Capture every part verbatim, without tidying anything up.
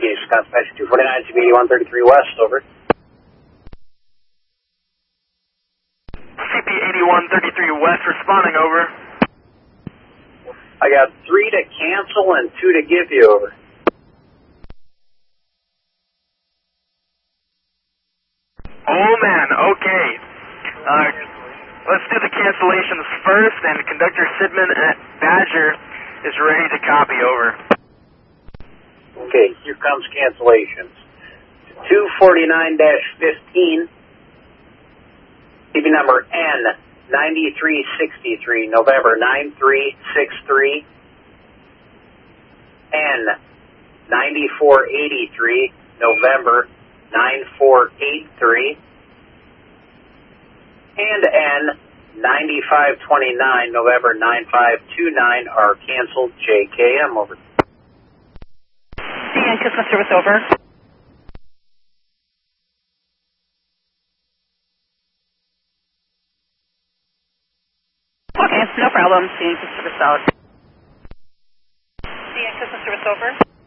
Gauge Scott Station two forty-nine, C B eighty-one thirty-three West, over. C P eighty-one thirty-three West, responding, over. I got three to cancel and two to give you, over. Oh man, okay. Uh, let's do the cancellations first, and Conductor Sidman at Badger is ready to copy, over. Okay, here comes cancellations. two forty-nine fifteen, C B number N ninety-three sixty-three, November nine three six three, N ninety-four eighty-three, November nine four eight three, and N ninety-five twenty-nine, November nine five two nine are canceled. J K M, over. C N customer service, over. Okay, no problem. C N customer service out. C N customer service, over.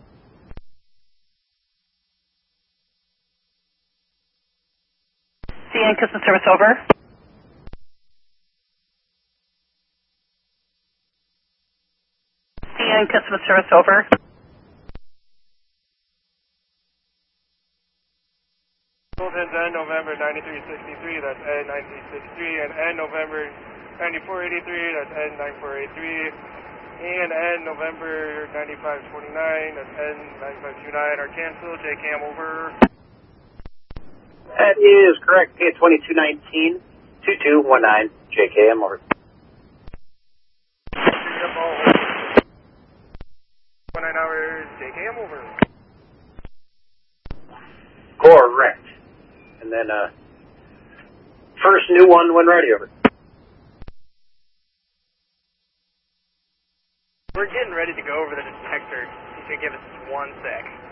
C N customer service, over. C N customer service, over. Golden's N November ninety-three sixty-three, that's N ninety-three sixty-three, and N November ninety-four eighty-three, that's N ninety-four eighty-three, and N November ninety-five twenty-nine, that's N ninety-five twenty-nine are canceled. J C A M, over. That is correct. P twenty-two nineteen, two two one nine, J K M, over. twenty-nine hours, J K M, over. Correct. And then, uh, first new one when ready, over. We're getting ready to go over the detector. You should give us one sec.